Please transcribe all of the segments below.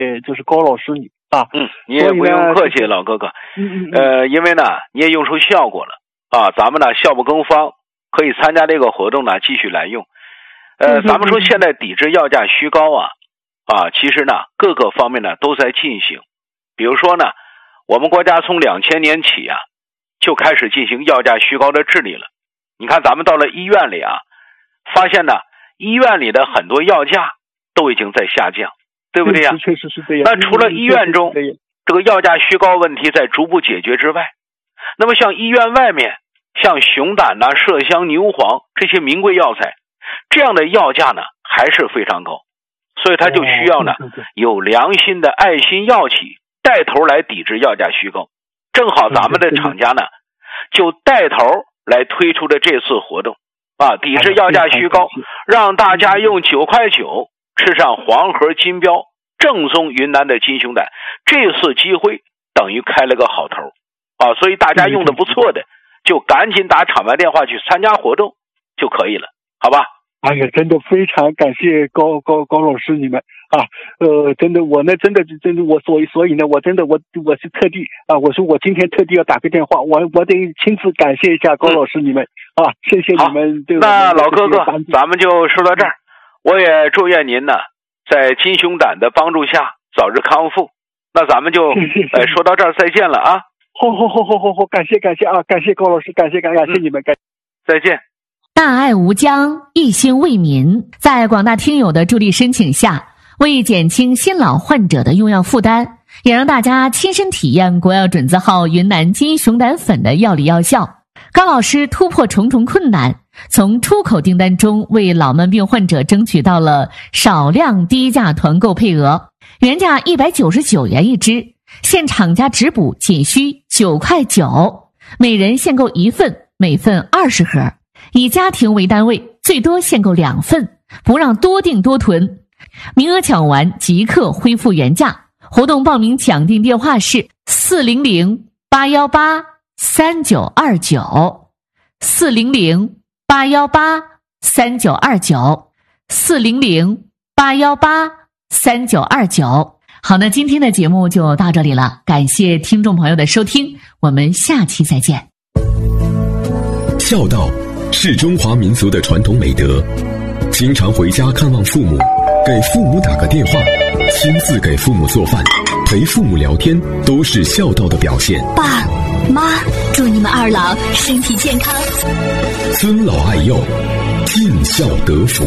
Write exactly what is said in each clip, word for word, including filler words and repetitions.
呃，就是高老师你啊。 嗯，你也不用客气，老哥哥。 嗯嗯。 呃，因为呢，你也用出效果了啊，咱们呢效不更方，可以参加这个活动呢，继续来用。呃，咱们说现在抵制药价虚高啊，啊，其实呢各个方面呢都在进行。比如说呢，我们国家从两千年起啊，就开始进行药价虚高的治理了。你看咱们到了医院里啊，发现呢医院里的很多药价都已经在下降，对不对呀？ 确实是这样。 那除了医院中这个药价虚高问题在逐步解决之外，那么像医院外面，像熊胆呐、麝香、牛黄这些名贵药材，这样的药价呢还是非常高，所以它就需要呢、哦、有良心的爱心药企带头来抵制药价虚高。正好咱们的厂家呢就带头来推出的这次活动啊，抵制药价虚高，让大家用九块九吃上黄河金标正宗云南的金熊胆。这次机会等于开了个好头啊，所以大家用的不错的就赶紧打厂外电话去参加活动就可以了，好吧？ 哎呀，真的非常感谢高高高老师你们啊，呃，真的我呢，真的真的我所以所以呢，我真的我我是特地啊，我说我今天特地要打个电话，我我得亲自感谢一下高老师你们、嗯、啊，谢谢你们对我们。 那老哥哥，咱们就说到这儿，我也祝愿您呢，在金熊胆的帮助下早日康复。那咱们就呃说到这儿，再见了啊！ 好好好好好好，感谢感谢啊，感谢高老师，感谢感谢你们，感、嗯、 再见。 大爱无疆，一心为民，在广大听友的助力申请下，为减轻新老患者的用药负担，也让大家亲身体验国药准字号云南金熊胆粉的药理药效。高老师突破重重困难，从出口订单中为老慢病患者争取到了少量低价团购配额，原价一百九十九元一支，现厂家直补仅需九块九，每人限购一份，每份二十盒，以家庭为单位，最多限购两份，不让多订多囤。名额抢完即刻恢复原价。活动报名抢订电话是四零零八一八三九二九，四零零八一八三九二九，四零零八一八三九二九。好，那今天的节目就到这里了，感谢听众朋友的收听，我们下期再见。 孝道是中华民族的传统美德，经常回家看望父母，给父母打个电话，亲自给父母做饭，陪父母聊天，都是孝道的表现。 爸妈，祝你们二老身体健康， 尊老爱幼，尽孝得福。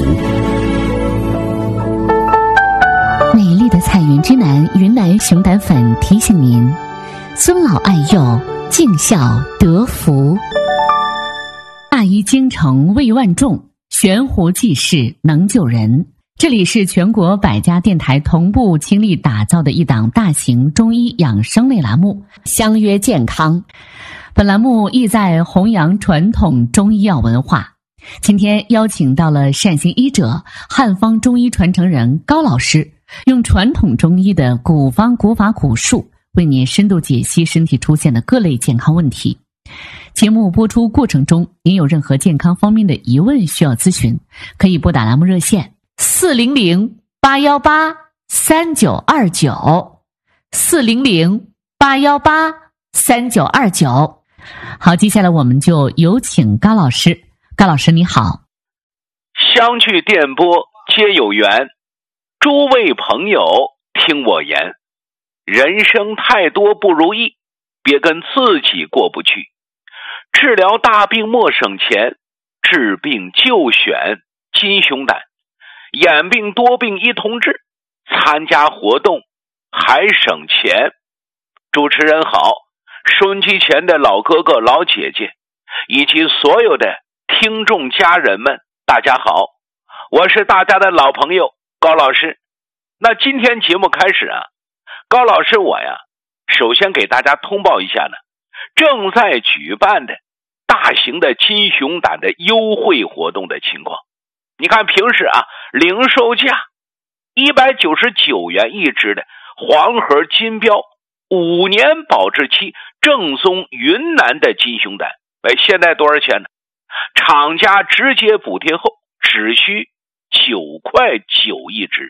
美丽的彩云之南云南熊胆粉提醒您：尊老爱幼，尽孝得福。大医精诚为万众，悬壶济世能救人。这里是全国百家电台同步倾力打造的一档大型中医养生类栏目《相约健康》。本栏目意在弘扬传统中医药文化。今天邀请到了善行医者、汉方中医传承人高老师，用传统中医的古方古法古术，为您深度解析身体出现的各类健康问题。节目播出过程中，您有任何健康方面的疑问需要咨询，可以拨打栏目热线四零零八一八三九二九，四零零八一八三九二九。好，接下来我们就有请高老师。高老师你好。 相聚电波皆有缘，诸位朋友听我言，人生太多不如意，别跟自己过不去。治疗大病莫省钱，治病就选金熊胆，眼病多病一同治，参加活动还省钱。主持人好，收音机前的老哥哥老姐姐以及所有的听众家人们，大家好，我是大家的老朋友高老师。那今天节目开始啊，高老师我呀，首先给大家通报一下呢，正在举办的大型的金熊胆的优惠活动的情况。你看平时啊，零售价一百九十九元一支的黄河金标五年保质期正宗云南的金熊胆，哎，现在多少钱呢？厂家直接补贴后只需九块九一支，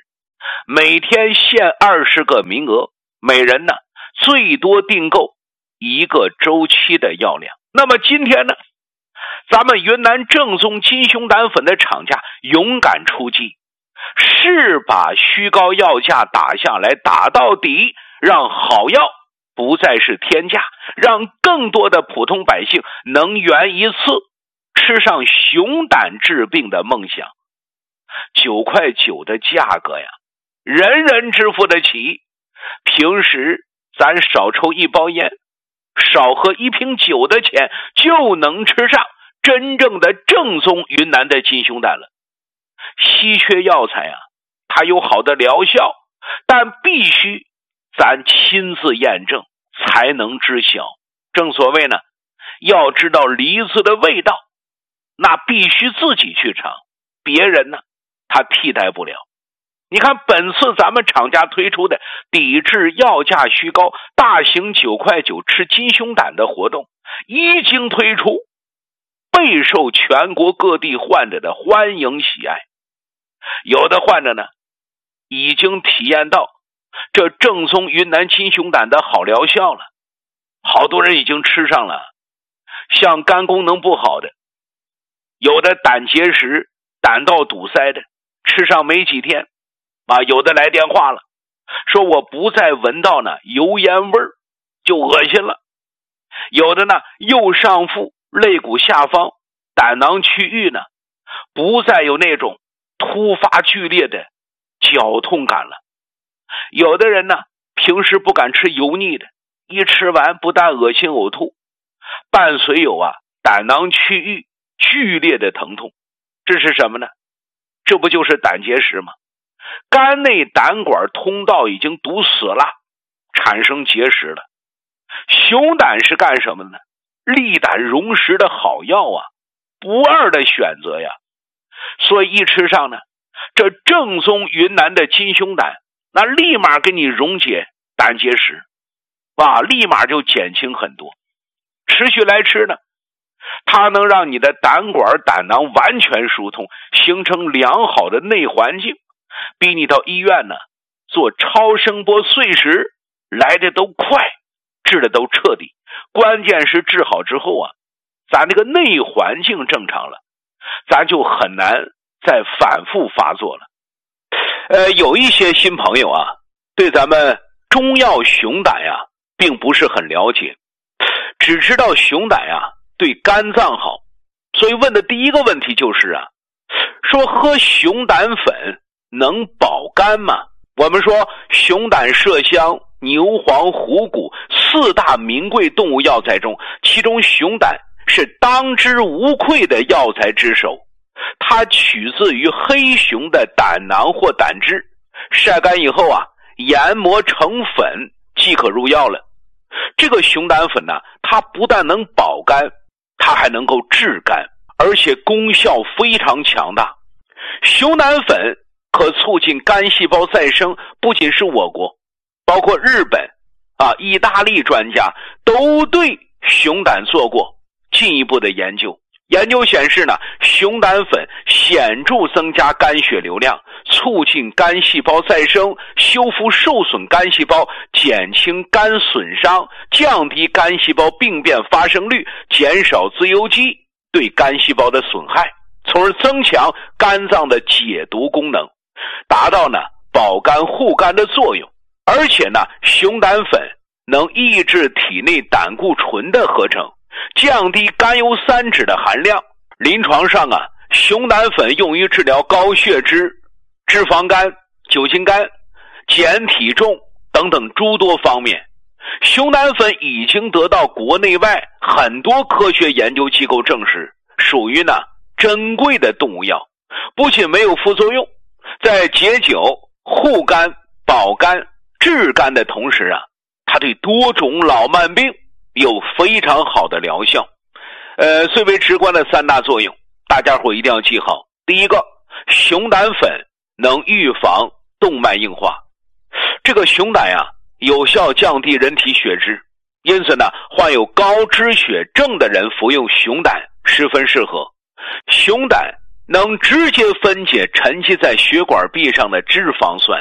每天限二十个名额，每人呢最多订购一个周期的药量。那么今天呢，咱们云南正宗金熊胆粉的厂家勇敢出击，是把虚高药价打下来，打到底，让好药不再是天价，让更多的普通百姓能圆一次吃上熊胆治病的梦想。九块九的价格呀，人人支付得起。平时咱少抽一包烟，少喝一瓶酒的钱，就能吃上真正的正宗云南的金熊胆了。稀缺药材啊，它有好的疗效，但必须咱亲自验证才能知晓。正所谓呢，要知道梨子的味道，那必须自己去尝，别人呢他替代不了。你看本次咱们厂家推出的抵制药价虚高大型九块九吃金熊胆的活动一经推出，备受全国各地患者的欢迎喜爱。有的患者呢已经体验到这正宗云南金熊胆的好疗效了，好多人已经吃上了。像肝功能不好的，有的胆结石、胆道堵塞的，吃上没几天啊，有的来电话了，说我不再闻到呢油烟味儿就恶心了。有的呢右上腹肋骨下方胆囊区域呢不再有那种突发剧烈的绞痛感了。有的人呢平时不敢吃油腻的，一吃完不但恶心呕吐，伴随有啊胆囊区域剧烈的疼痛。这是什么呢？这不就是胆结石吗？肝内胆管通道已经堵死了，产生结石了。熊胆是干什么呢？利胆溶石的好药啊，不二的选择呀。所以一吃上呢，这正宗云南的金熊胆，那立马给你溶解胆结石啊，立马就减轻很多。持续来吃呢，它能让你的胆管胆囊完全疏通，形成良好的内环境，比你到医院呢做超声波碎石来的都快，治的都彻底。关键是治好之后啊，咱这个内环境正常了，咱就很难再反复发作了。呃，有一些新朋友啊，对咱们中药熊胆呀并不是很了解，只知道熊胆呀对肝脏好，所以问的第一个问题就是啊，说喝熊胆粉能保肝吗？我们说熊胆、麝香、牛黄、虎骨四大名贵动物药材中，其中熊胆是当之无愧的药材之首。它取自于黑熊的胆囊或胆汁，晒干以后啊，研磨成粉即可入药了。这个熊胆粉呢，它不但能保肝，它还能够治肝，而且功效非常强大。熊胆粉可促进肝细胞再生，不仅是我国，包括日本啊、意大利专家都对熊胆做过进一步的研究。研究显示呢，熊胆粉显著增加肝血流量，促进肝细胞再生，修复受损肝细胞，减轻肝损伤，降低肝细胞病变发生率，减少自由基对肝细胞的损害，从而增强肝脏的解毒功能，达到呢保肝护肝的作用。而且呢，熊胆粉能抑制体内胆固醇的合成，降低甘油三酯的含量。临床上啊，熊胆粉用于治疗高血脂、脂肪肝、酒精肝、减体重等等诸多方面。熊胆粉已经得到国内外很多科学研究机构证实，属于呢珍贵的动物药，不仅没有副作用，在解酒、护肝、保肝、治肝的同时啊，它对多种老慢病有非常好的疗效。呃，最为直观的三大作用，大家伙一定要记好。第一个，熊胆粉能预防动脉硬化。这个熊胆呀、啊，有效降低人体血脂，因此呢，患有高脂血症的人服用熊胆十分适合。熊胆能直接分解沉积在血管壁上的脂肪酸，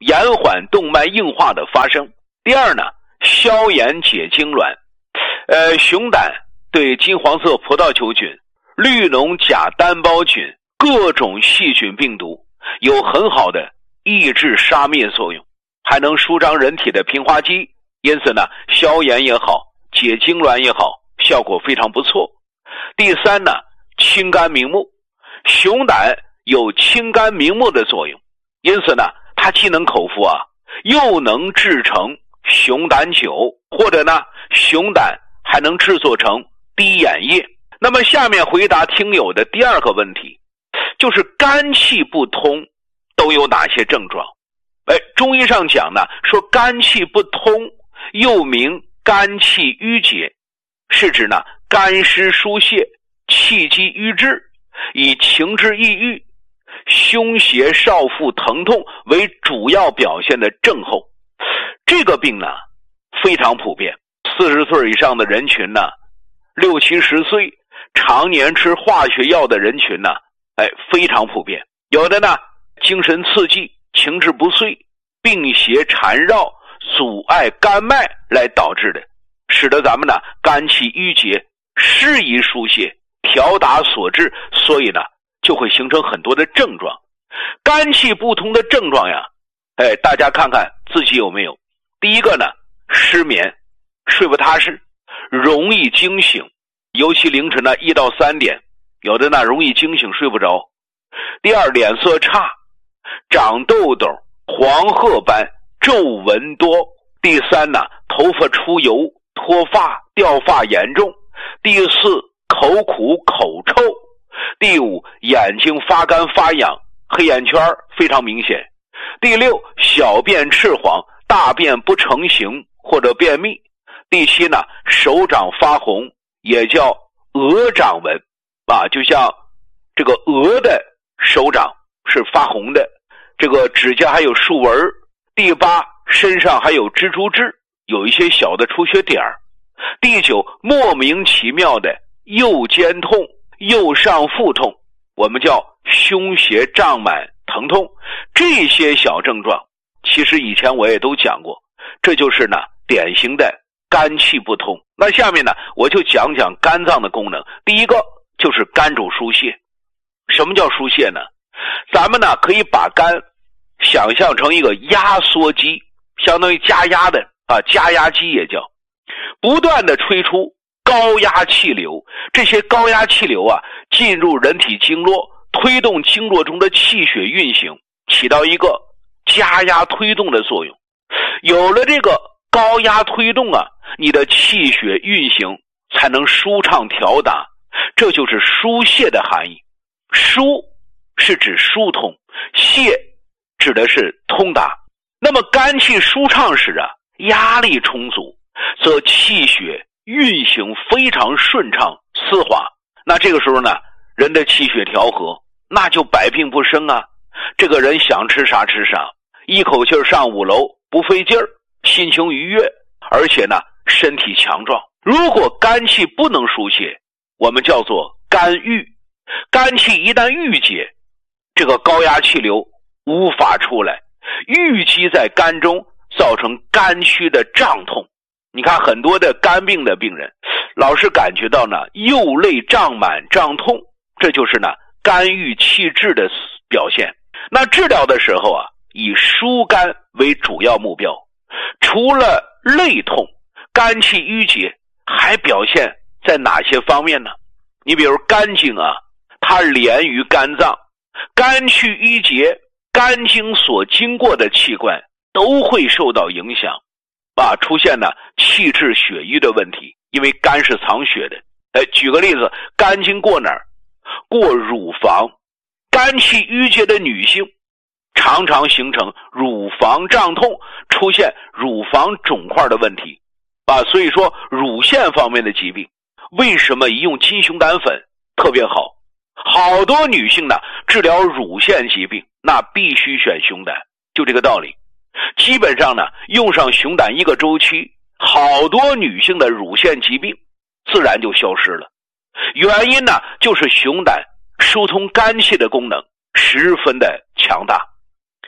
延缓动脉硬化的发生。第二呢，消炎解痉挛。呃，熊胆对金黄色葡萄球菌、绿脓甲单胞菌、各种细菌病毒有很好的抑制杀灭作用，还能舒张人体的平滑肌，因此呢，消炎也好，解痉挛也好，效果非常不错。第三呢，清肝明目。熊胆有清肝明目的作用，因此呢，它既能口服啊，又能制成熊胆酒，或者呢，熊胆还能制作成滴眼液。那么下面回答听友的第二个问题，就是肝气不通都有哪些症状？哎，中医上讲呢，说肝气不通又名肝气郁结，是指呢肝湿疏泄、气机瘀滞，以情志抑郁、胸胁少腹疼痛为主要表现的症候。这个病呢非常普遍，四十岁以上的人群呢，六七十岁常年吃化学药的人群呢，哎，非常普遍。有的呢精神刺激、情志不遂、病邪缠绕、阻碍肝脉来导致的，使得咱们呢肝气郁结，适宜疏泄，调达所致，所以呢就会形成很多的症状。肝气不通的症状呀，哎，大家看看自己有没有。第一个呢，失眠，睡不踏实，容易惊醒，尤其凌晨呢一到三点，有的呢容易惊醒睡不着。第二，脸色差，长痘痘，黄褐斑，皱纹多。第三呢，头发出油，脱发，掉发严重。第四，口苦口臭。第五，眼睛发干发痒，黑眼圈非常明显。第六，小便赤黄，大便不成形或者便秘。第七呢，手掌发红，也叫鹅掌纹啊，就像这个鹅的手掌是发红的，这个指甲还有竖纹。第八，身上还有蜘蛛痣，有一些小的出血点儿。第九，莫名其妙的右肩痛、右上腹痛，我们叫胸胁胀满疼痛。这些小症状其实以前我也都讲过，这就是呢典型的肝气不通。那下面呢我就讲讲肝脏的功能。第一个就是肝主疏泄。什么叫疏泄呢？咱们呢可以把肝想象成一个压缩机，相当于加压的啊，加压机也叫，不断的吹出高压气流。这些高压气流啊进入人体经络，推动经络中的气血运行，起到一个加压推动的作用。有了这个高压推动啊，你的气血运行才能舒畅调达，这就是疏泄的含义。疏是指疏通，泄指的是通达。那么肝气舒畅时啊，压力充足，则气血运行非常顺畅丝滑。那这个时候呢，人的气血调和，那就百病不生啊。这个人想吃啥吃啥，一口气上五楼不费劲儿，心情愉悦，而且呢身体强壮。如果肝气不能疏泄，我们叫做肝郁。肝气一旦郁结，这个高压气流无法出来，郁积在肝中，造成肝区的胀痛。你看很多的肝病的病人老是感觉到呢右肋胀满胀痛，这就是呢肝郁气滞的表现。那治疗的时候啊，以疏肝为主要目标。除了肋痛、肝气郁结，还表现在哪些方面呢？你比如肝经啊，它连于肝脏，肝气郁结，肝经所经过的器官都会受到影响啊，出现呢气滞血瘀的问题，因为肝是藏血的。哎，举个例子，肝经过哪儿？过乳房。肝气郁结的女性常常形成乳房胀痛，出现乳房肿块的问题啊，所以说乳腺方面的疾病为什么一用金熊胆粉特别好？好多女性呢治疗乳腺疾病那必须选熊胆，就这个道理。基本上呢用上熊胆一个周期，好多女性的乳腺疾病自然就消失了。原因呢就是熊胆疏通肝气的功能十分的强大。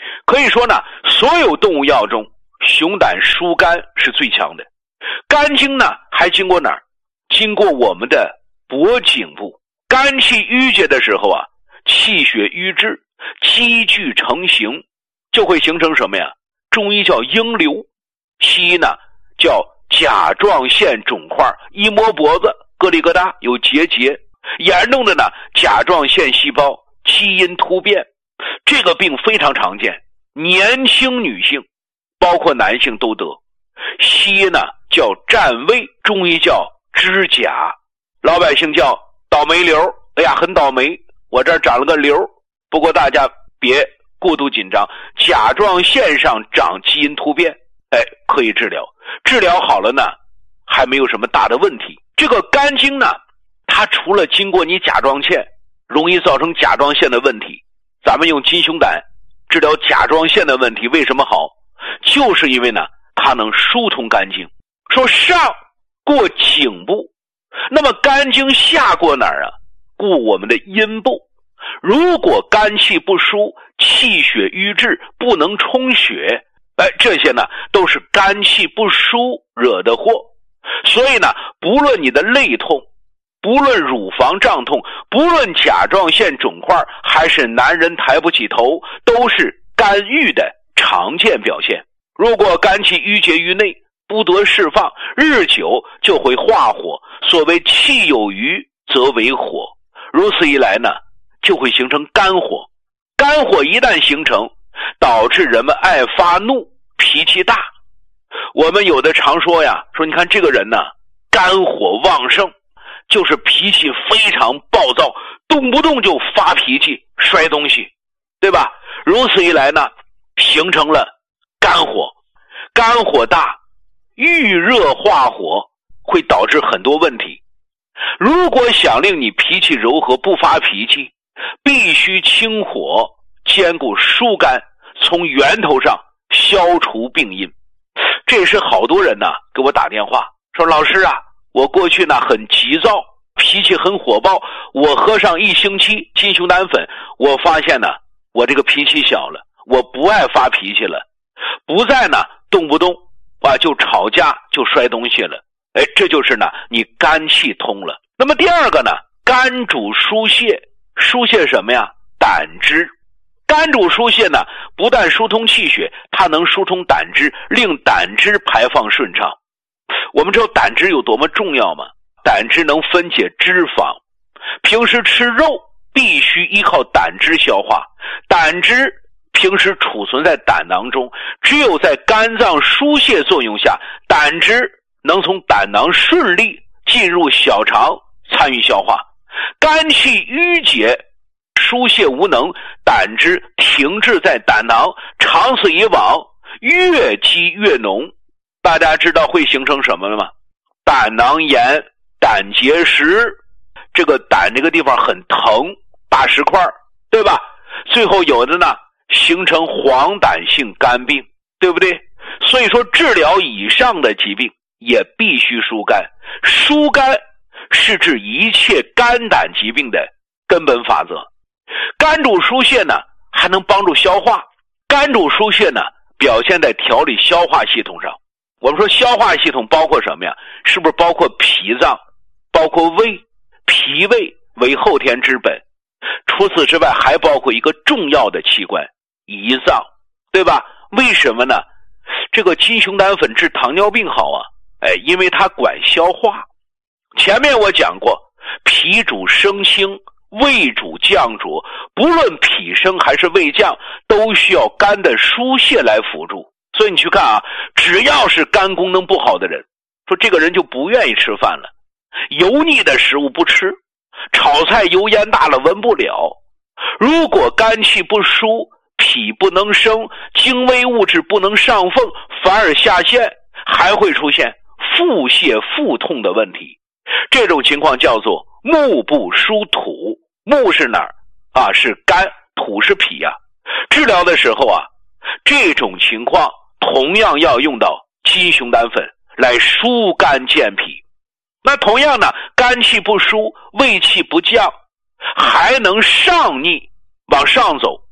可以说呢，所有动物药中，熊胆疏肝是最强的。肝经呢，还经过哪儿？经过我们的脖颈部。肝气郁结的时候啊，气血瘀滞，积聚成形，就会形成什么呀？中医叫鹰瘤，西医呢叫甲状腺肿块，一摸脖子咯里咯哒有结节，严重的呢甲状腺细胞基因突变，这个病非常常见，年轻女性包括男性都得。西医呢叫占位，中医叫支甲，老百姓叫倒霉瘤。哎呀，很倒霉，我这儿长了个瘤。不过大家别过度紧张，甲状腺上长基因突变，哎，可以治疗，治疗好了呢还没有什么大的问题。这个肝经呢，它除了经过你甲状腺容易造成甲状腺的问题，咱们用金熊胆治疗甲状腺的问题为什么好？就是因为呢它能疏通肝经。说上过颈部，那么肝经下过哪儿啊？过我们的阴部。如果肝气不疏，气血瘀滞，不能充血，哎，这些呢都是肝气不疏惹的祸。所以呢，不论你的肋痛，不论乳房胀痛，不论甲状腺肿块，还是男人抬不起头，都是肝郁的常见表现。如果肝气郁结于内，不得释放，日久就会化火，所谓气有余则为火，如此一来呢就会形成肝火。肝火一旦形成，导致人们爱发怒，脾气大。我们有的常说呀，说你看这个人呢肝火旺盛，就是脾气非常暴躁，动不动就发脾气摔东西，对吧？如此一来呢形成了肝火。肝火大，遇热化火，会导致很多问题。如果想令你脾气柔和，不发脾气，必须清火，兼顾疏肝，从源头上消除病因。这也是好多人呢给我打电话说，老师啊，我过去呢很急躁，脾气很火爆，我喝上一星期金熊胆粉，我发现呢我这个脾气小了，我不爱发脾气了，不再呢动不动啊就吵架就摔东西了。哎，这就是呢你肝气通了。那么第二个呢，肝主疏泄，疏泄什么呀？胆汁。肝主疏泄呢，不但疏通气血，它能疏通胆汁，令胆汁排放顺畅。我们知道胆汁有多么重要吗？胆汁能分解脂肪，平时吃肉必须依靠胆汁消化，胆汁平时储存在胆囊中，只有在肝脏疏泄作用下，胆汁能从胆囊顺利进入小肠参与消化。肝气郁结，疏泄无能，胆汁停滞在胆囊，长此以往，越积越浓。大家知道会形成什么了吗？胆囊炎、胆结石，这个胆这个地方很疼，大石块，对吧？最后有的呢形成黄疸性肝病，对不对？所以说治疗以上的疾病也必须疏肝。疏肝是治一切肝胆疾病的根本法则。肝主疏泄呢，还能帮助消化。肝主疏泄呢，表现在调理消化系统上。我们说消化系统包括什么呀？是不是包括脾脏，包括胃？脾胃为后天之本。除此之外，还包括一个重要的器官，胰脏，对吧？为什么呢？这个金熊胆粉治糖尿病好啊，哎，因为它管消化。前面我讲过，脾主升清，胃主降浊，不论脾升还是胃降，都需要肝的疏泄来辅助。所以你去看啊，只要是肝功能不好的人，说这个人就不愿意吃饭了，油腻的食物不吃，炒菜油烟大了闻不了。如果肝气不疏，脾不能升，精微物质不能上奉，反而下陷，还会出现腹泻腹痛的问题。这种情况叫做目不疏土。目是哪儿啊？是肝，土是脾啊。治疗的时候啊，这种情况同样要用到金熊胆粉来疏肝健脾。那同样呢，肝气不疏，胃气不降，还能上逆往上走，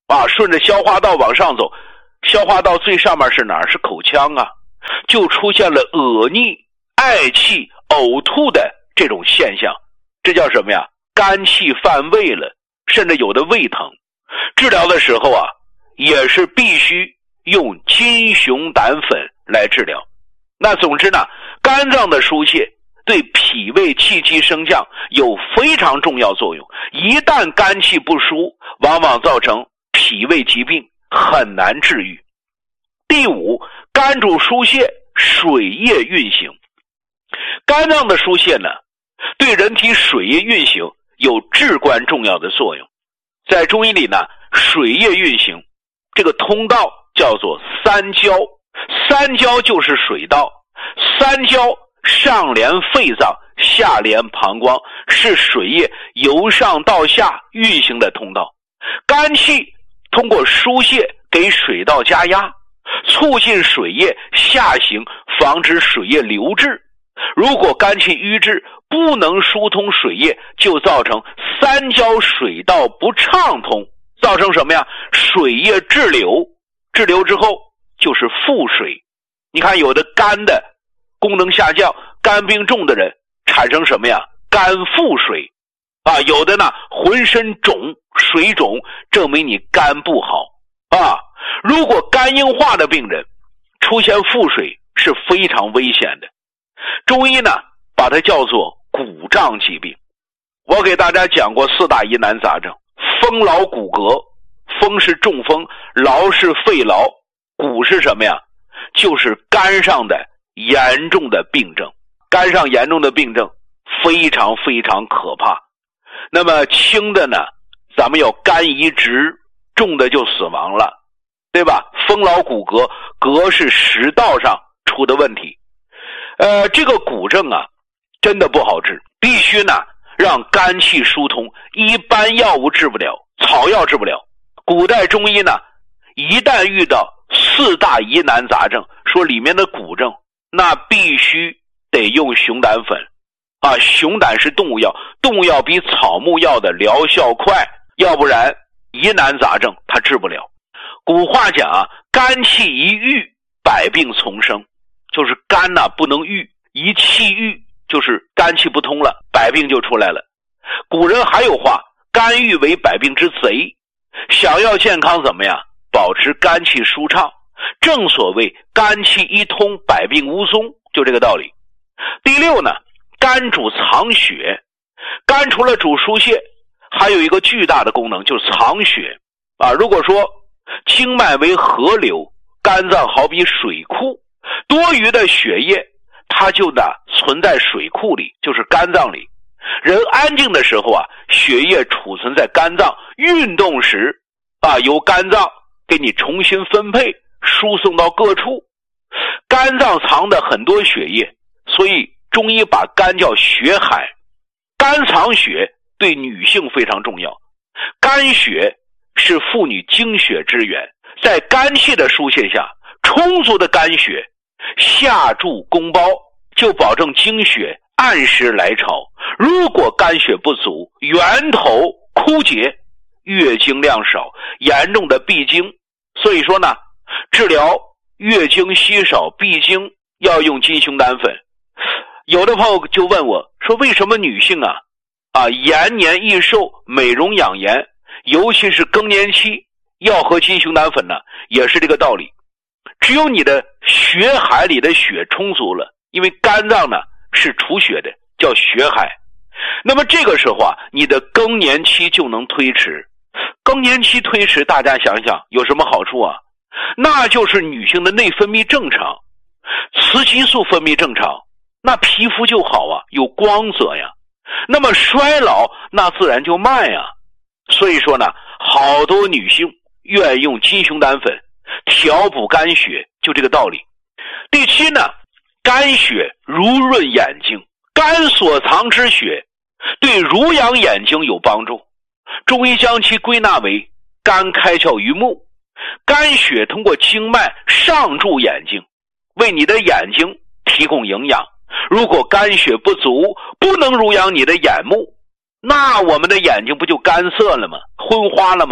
啊，顺着消化道往上走，消化道最上面是哪儿？是口腔啊，就出现了恶逆、嗳气、呕吐的这种现象，这叫什么呀？肝气犯胃了，甚至有的胃疼。治疗的时候啊，也是必须用金熊胆粉来治疗。那总之呢，肝脏的疏泄对脾胃气机升降有非常重要作用，一旦肝气不疏，往往造成脾胃疾病，很难治愈。第五，肝主疏泄，水液运行。肝脏的疏泄呢，对人体水液运行有至关重要的作用。在中医里呢，水液运行这个通道叫做三焦，三焦就是水道，三焦上连肺脏，下连膀胱，是水液由上到下运行的通道。肝气通过疏泄给水道加压，促进水液下行，防止水液流滞。如果肝气瘀滞，不能疏通水液，就造成三焦水道不畅通，造成什么呀？水液滞留，滞留之后就是腹水。你看有的肝的功能下降，肝病重的人产生什么呀？肝腹水啊，有的呢浑身肿，水肿，证明你肝不好啊。如果肝硬化的病人出现腹水是非常危险的，中医呢把它叫做骨胀疾病。我给大家讲过四大疑难杂症，风劳骨骼，风是中风，劳是肺劳，骨是什么呀？就是肝上的严重的病症。肝上严重的病症非常非常可怕。那么轻的呢，咱们要肝移植，重的就死亡了，对吧？风劳骨骼，骼是食道上出的问题。呃，这个骨症啊，真的不好治，必须呢让肝气疏通，一般药物治不了，草药治不了。古代中医呢，一旦遇到四大疑难杂症，说里面的骨症，那必须得用熊胆粉啊。熊胆是动物药，动物药比草木药的疗效快，要不然疑难杂症它治不了。古话讲啊，肝气一郁，百病丛生，就是肝呐、啊、不能郁，一气郁就是肝气不通了，百病就出来了。古人还有话，肝郁为百病之贼。想要健康怎么样？保持肝气舒畅，正所谓肝气一通，百病无踪，就这个道理。第六呢，肝主藏血。肝除了主疏泄，还有一个巨大的功能，就是藏血啊。如果说经脉为河流，肝脏好比水库，多余的血液它就呢存在水库里，就是肝脏里。人安静的时候啊，血液储存在肝脏，运动时啊，由肝脏给你重新分配，输送到各处。肝脏藏的很多血液，所以中医把肝叫血海。肝藏血对女性非常重要，肝血是妇女精血之源，在肝气的疏泄下，充足的肝血下注宫包，就保证经血按时来潮。如果肝血不足，源头枯竭，月经量少，严重的闭经。所以说呢，治疗月经稀少、闭经要用金熊胆粉。有的朋友就问我说，为什么女性啊啊延年益寿、美容养颜，尤其是更年期要喝金熊胆粉呢？也是这个道理。只有你的血海里的血充足了，因为肝脏呢是储血的，叫血海。那么这个时候啊，你的更年期就能推迟。更年期推迟，大家想想有什么好处啊？那就是女性的内分泌正常，雌激素分泌正常，那皮肤就好啊，有光泽呀。那么衰老那自然就慢呀。所以说呢，好多女性愿意用金熊胆粉调补肝血，就这个道理。第七呢，肝血濡润眼睛，肝所藏之血对濡养眼睛有帮助。中医将其归纳为肝开窍于目，肝血通过经脉上注眼睛，为你的眼睛提供营养。如果肝血不足，不能濡养你的眼目，那我们的眼睛不就干涩了吗？昏花了吗？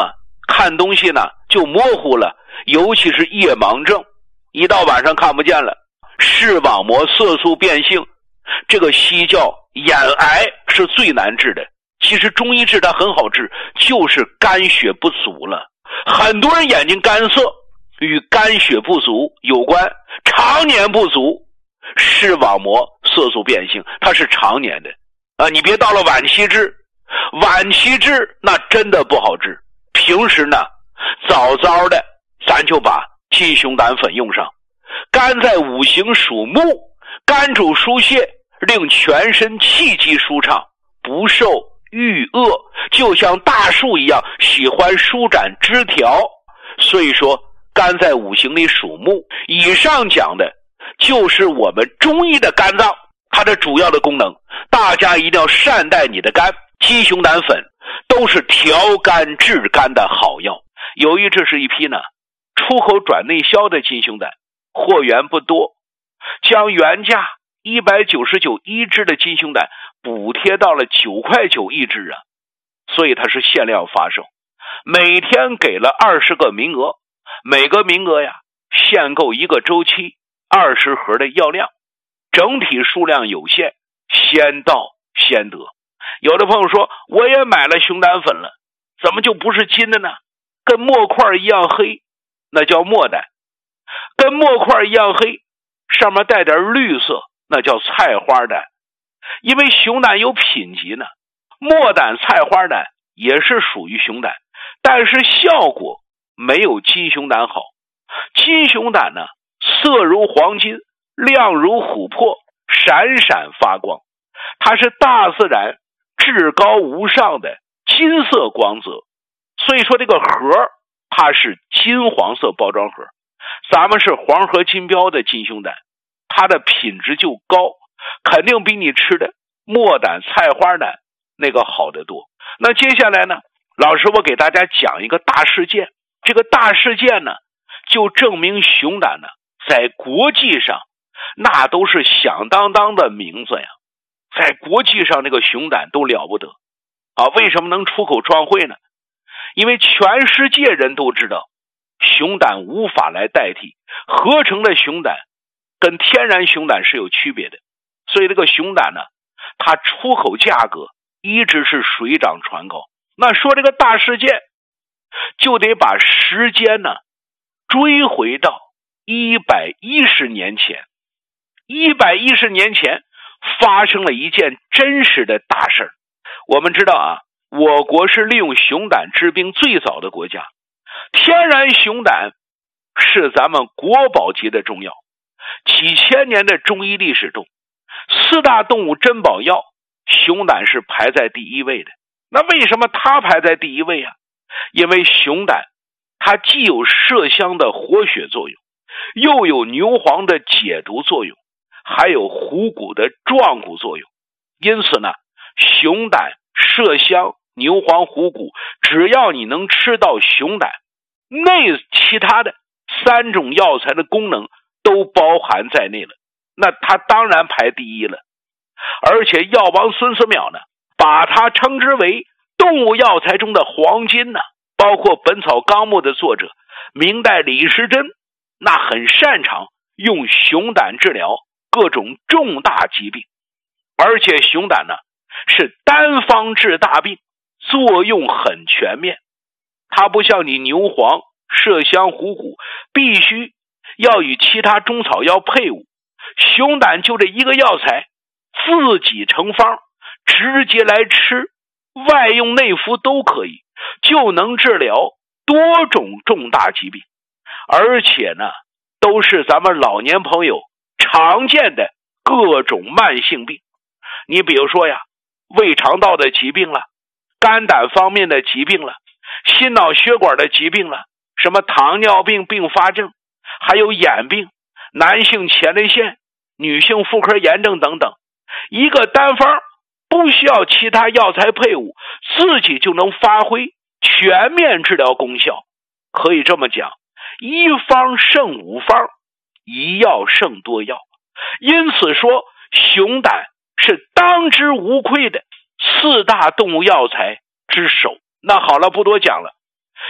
看东西呢就模糊了，尤其是夜盲症，一到晚上看不见了。视网膜色素变性，这个西叫眼癌，是最难治的。其实中医治它很好治，就是肝血不足了。很多人眼睛干涩与肝血不足有关，常年不足，视网膜色素变性它是常年的啊，你别到了晚期治，晚期治那真的不好治。平时呢早早的咱就把金熊胆粉用上。肝在五行属木，肝主疏泄，令全身气机舒畅，不受郁恶，就像大树一样喜欢舒展枝条。所以说肝在五行里属木。以上讲的就是我们中医的肝脏它的主要的功能，大家一定要善待你的肝。金熊胆粉都是调肝治肝的好药。由于这是一批呢出口转内销的金熊胆，货源不多，将原价一百九十九一支的金熊胆补贴到了九块九一支啊，所以它是限量发售，每天给了二十个名额，每个名额呀限购一个周期，二十盒的药量，整体数量有限，先到先得。有的朋友说我也买了熊胆粉了，怎么就不是金的呢？跟墨块一样黑，那叫墨胆；跟墨块一样黑，上面带点绿色，那叫菜花胆。因为熊胆有品级呢，墨胆、菜花胆也是属于熊胆，但是效果没有金熊胆好。金熊胆呢，色如黄金，亮如琥珀，闪闪发光，它是大自然至高无上的金色光泽。所以说这个盒它是金黄色包装盒，咱们是黄河金标的金熊胆，它的品质就高，肯定比你吃的墨胆、菜花胆那个好得多。那接下来呢，老师我给大家讲一个大事件，这个大事件呢就证明熊胆呢在国际上那都是响当当的名字呀，在国际上这个熊胆都了不得啊！为什么能出口创汇呢？因为全世界人都知道熊胆无法来代替，合成的熊胆跟天然熊胆是有区别的，所以这个熊胆呢它出口价格一直是水涨船高。那说这个大事件就得把时间呢追回到一百一十年前。一百一十年前发生了一件真实的大事。我们知道啊，我国是利用熊胆治病最早的国家，天然熊胆是咱们国宝级的中药。几千年的中医历史中，四大动物珍宝药，熊胆是排在第一位的。那为什么它排在第一位啊？因为熊胆它既有麝香的活血作用，又有牛黄的解毒作用，还有虎骨的壮骨作用。因此呢，熊胆、麝香、牛黄、虎骨，只要你能吃到熊胆，那其他的三种药材的功能都包含在内了，那它当然排第一了。而且药王孙思邈呢，把它称之为动物药材中的黄金呢。包括《本草纲目》的作者明代李时珍，那很擅长用熊胆治疗各种重大疾病。而且熊胆呢是单方治大病，作用很全面。它不像你牛黄、麝香、虎骨必须要与其他中草药配伍，熊胆就这一个药材自己成方，直接来吃，外用内服都可以，就能治疗多种重大疾病。而且呢都是咱们老年朋友常见的各种慢性病。你比如说呀，胃肠道的疾病了，肝胆方面的疾病了，心脑血管的疾病了，什么糖尿病并发症，还有眼病、男性前列腺、女性妇科炎症等等。一个单方不需要其他药材配伍，自己就能发挥全面治疗功效。可以这么讲，一方胜五方，一药胜多药。因此说熊胆是当之无愧的四大动物药材之首。那好了，不多讲了。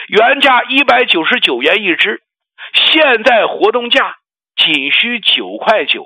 原价一百九十九元一只，现在活动价仅需九块九。